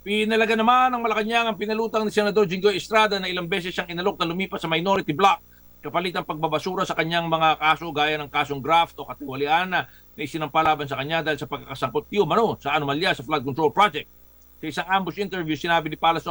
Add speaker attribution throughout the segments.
Speaker 1: Pinalaga naman ng Malacanang ang pinalutang ni Senador Jinggoy Estrada na ilang beses siyang inalok na lumipas sa minority block kapalit ng pagbabasura sa kanyang mga kaso gaya ng kasong graft o katiwalian na isinampalaban sa kanya dahil sa pagkakasangkot di umano sa anomalya sa flood control project. Sa isang ambush interview, sinabi ni Palace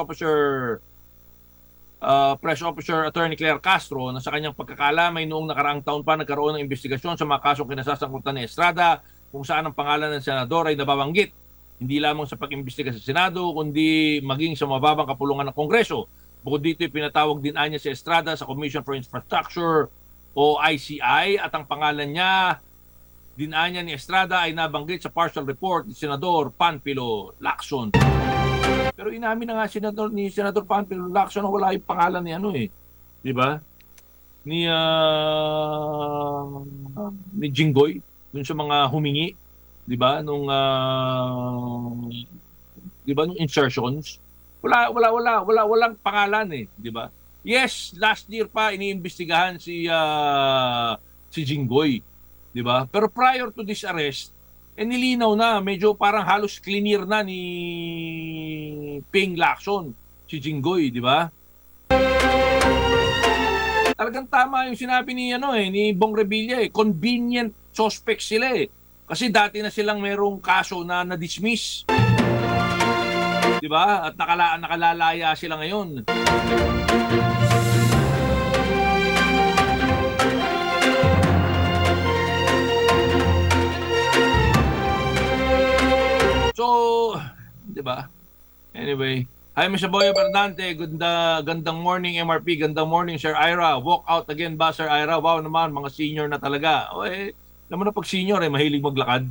Speaker 1: Press Officer Attorney Claire Castro na sa kanyang pagkakalamay noong nakaraang taon pa nagkaroon ng investigasyon sa mga kasong kinasasangkutan ni Estrada kung saan ang pangalan ng senador ay nababanggit hindi lamang sa pag-imbestiga sa Senado, kundi maging sa mababang kapulungan ng Kongreso. Bukod dito, pinatawag din niya si Estrada sa Commission for Infrastructure o ICI at ang pangalan niya, dinanya ni Estrada ay nabanggit sa partial report ni Senador Panfilo Lacson. Pero inamin na nga ni Senador Panfilo Lacson na wala yung pangalan ni di ba? Ni Jinggoy dun sa mga humingi, di ba? Nung insertions, walang pangalan di ba? Yes, last year pa iniimbestigahan si Jinggoy, di ba? Pero prior to this arrest, nilinaw na, medyo parang halos clear na ni Ping Lacson si Jinggoy, di ba? Talagang tama yung sinabi ni Bong Revilla convenient suspect sila Kasi dati na silang merong kaso na na-dismiss. 'Di ba? At nakalalaya sila ngayon. So, 'di ba? Anyway, hi Mr. Boyo Bernante, gandang morning MRP, gandang morning Sir Ira. Walk out again ba Sir Ira? Wow naman, mga senior na talaga. Naman na pag senior mahilig maglakad.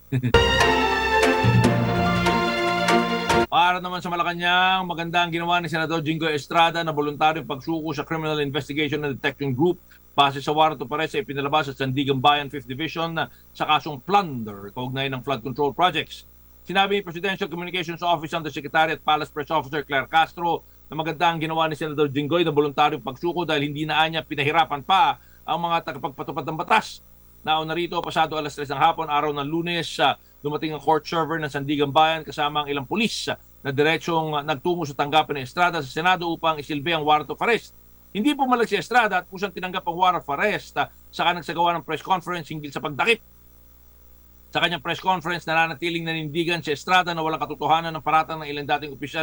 Speaker 1: Para naman sa Malacanang, maganda ang ginawa ni Senador Jinggoy Estrada na voluntaryong pagsuko sa Criminal Investigation and Detection Group base sa warrant of arrest ay pinalabas sa Sandigan Bayan 5th Division sa kasong plunder kaugnay ng flood control projects. Sinabi ni Presidential Communications Office Undersecretary at Palace Press Officer Claire Castro na maganda ang ginawa ni Senador Jinggoy na voluntaryong pagsuko dahil hindi na niya pinahirapan pa ang mga tagapagpatupad ng batas. Nauna rito, pasado alas 3 ng hapon, araw ng Lunes, dumating ang court server ng Sandigan Bayan kasama ang ilang pulis na diretsong nagtungo sa tanggapan ng Estrada sa Senado upang isilbi ang warrant of arrest. Hindi pumalag si Estrada at kusang tinanggap ang warrant of arrest saka nagsagawa ng press conference hinggil sa pagdakip. Sa kanyang press conference, nananatiling nanindigan si Estrada na walang katotohanan ng paratang ng ilang dating opisyal